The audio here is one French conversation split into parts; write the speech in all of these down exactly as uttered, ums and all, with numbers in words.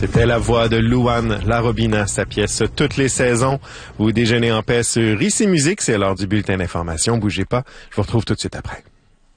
C'était la voix de Louane Larobina, sa pièce « Toutes les saisons ». Vous déjeunez en paix sur Ici Musique, c'est l'heure du bulletin d'information. Bougez pas, je vous retrouve tout de suite après.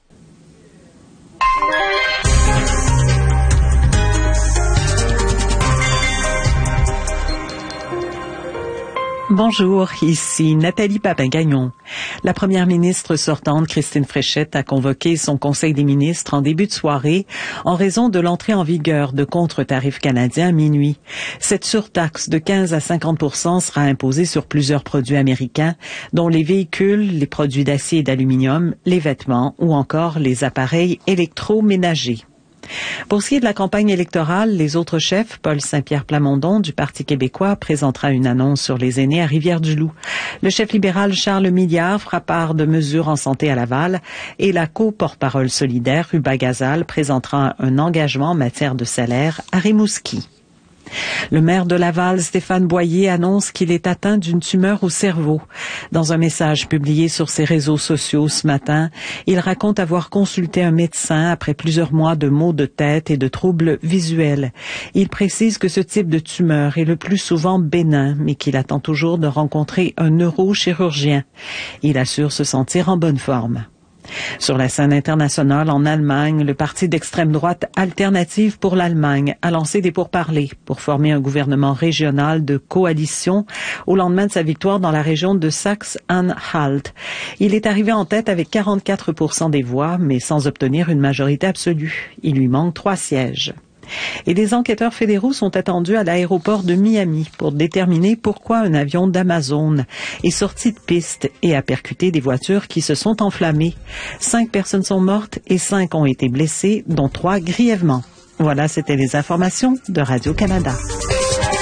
Bonjour, ici Nathalie Papin-Gagnon. La première ministre sortante, Christine Fréchette, a convoqué son conseil des ministres en début de soirée en raison de l'entrée en vigueur de contre-tarifs canadiens à minuit. Cette surtaxe de quinze à cinquante pour cent sera imposée sur plusieurs produits américains, dont les véhicules, les produits d'acier et d'aluminium, les vêtements ou encore les appareils électroménagers. Pour ce qui est de la campagne électorale, les autres chefs, Paul Saint-Pierre Plamondon du Parti québécois présentera une annonce sur les aînés à Rivière-du-Loup. Le chef libéral Charles Milliard fera part de mesures en santé à Laval et la co-porte-parole solidaire Ruba Gazal présentera un engagement en matière de salaire à Rimouski. Le maire de Laval, Stéphane Boyer, annonce qu'il est atteint d'une tumeur au cerveau. Dans un message publié sur ses réseaux sociaux ce matin, il raconte avoir consulté un médecin après plusieurs mois de maux de tête et de troubles visuels. Il précise que ce type de tumeur est le plus souvent bénin, mais qu'il attend toujours de rencontrer un neurochirurgien. Il assure se sentir en bonne forme. Sur la scène internationale, en Allemagne, le parti d'extrême droite Alternative pour l'Allemagne a lancé des pourparlers pour former un gouvernement régional de coalition au lendemain de sa victoire dans la région de Saxe-Anhalt. Il est arrivé en tête avec quarante-quatre pour cent des voix, mais sans obtenir une majorité absolue. Il lui manque trois sièges. Et des enquêteurs fédéraux sont attendus à l'aéroport de Miami pour déterminer pourquoi un avion d'Amazon est sorti de piste et a percuté des voitures qui se sont enflammées. Cinq personnes sont mortes et cinq ont été blessées, dont trois grièvement. Voilà, c'était les informations de Radio-Canada.